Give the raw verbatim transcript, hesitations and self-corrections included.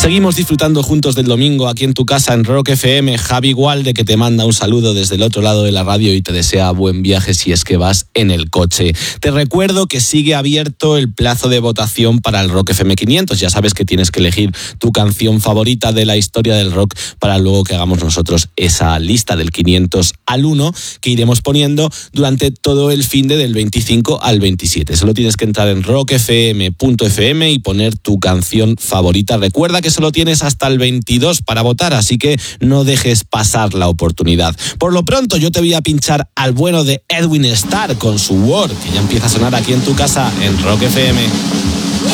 Seguimos disfrutando juntos del domingo aquí en tu casa en Rock F M. Javi Gualde, que te manda un saludo desde el otro lado de la radio y te desea buen viaje si es que vas en el coche. Te recuerdo que sigue abierto el plazo de votación para el Rock F M quinientos. Ya sabes que tienes que elegir tu canción favorita de la historia del rock para luego que hagamos nosotros esa lista del quinientos al uno que iremos poniendo durante todo el fin de del veinticinco al veintisiete. Solo tienes que entrar en rock f m punto f m y poner tu canción favorita. Recuerda que solo tienes hasta el veintidós para votar, así que no dejes pasar la oportunidad. Por lo pronto, yo te voy a pinchar al bueno de Edwin Starr con su Word, que ya empieza a sonar aquí en tu casa en Rock F M.